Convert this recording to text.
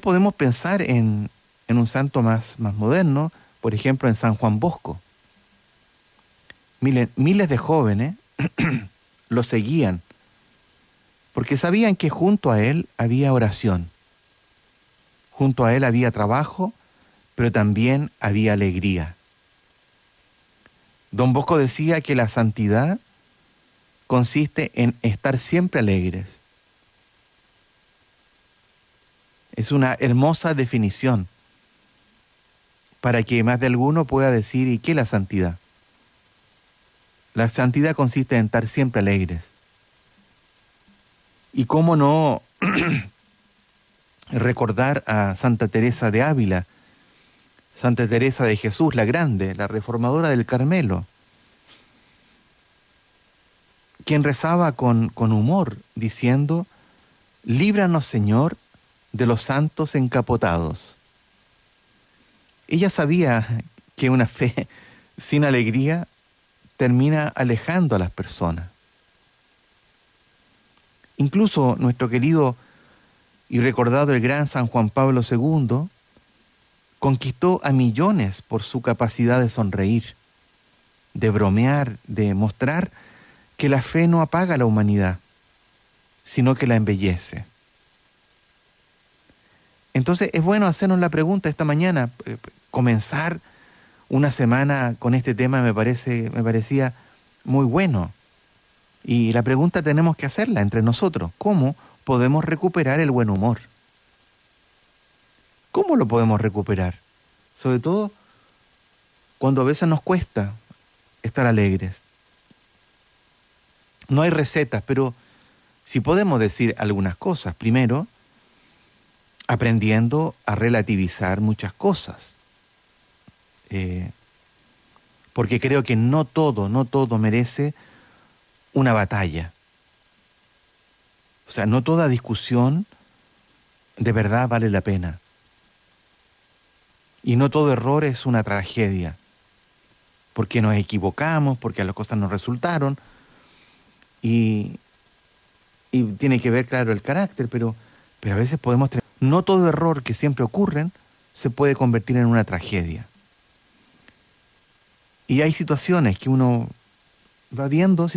podemos pensar en un santo más moderno, por ejemplo, en San Juan Bosco. Miles de jóvenes lo seguían porque sabían que junto a él había oración, junto a él había trabajo, pero también había alegría. Don Bosco decía que la santidad consiste en estar siempre alegres. Es una hermosa definición para que más de alguno pueda decir, ¿y qué es la santidad? La santidad consiste en estar siempre alegres. Y cómo no recordar a Santa Teresa de Ávila, Santa Teresa de Jesús la Grande, la reformadora del Carmelo, quien rezaba con humor, diciendo, líbranos, Señor, de los santos encapotados. Ella sabía que una fe sin alegría termina alejando a las personas. Incluso nuestro querido y recordado el gran San Juan Pablo II conquistó a millones por su capacidad de sonreír, de bromear, de mostrar que la fe no apaga a la humanidad, sino que la embellece. Entonces es bueno hacernos la pregunta esta mañana, comenzar una semana con este tema me parecía muy bueno. Y la pregunta tenemos que hacerla entre nosotros, ¿cómo podemos recuperar el buen humor? ¿Cómo lo podemos recuperar? Sobre todo cuando a veces nos cuesta estar alegres. No hay recetas, pero sí podemos decir algunas cosas. Primero, aprendiendo a relativizar muchas cosas. Porque creo que no todo merece una batalla. O sea, no toda discusión de verdad vale la pena. Y no todo error es una tragedia. Porque nos equivocamos, porque las cosas no resultaron. Y tiene que ver, claro, el carácter, pero a veces podemos tener... No todo error que siempre ocurren se puede convertir en una tragedia. Y hay situaciones que uno va viendo,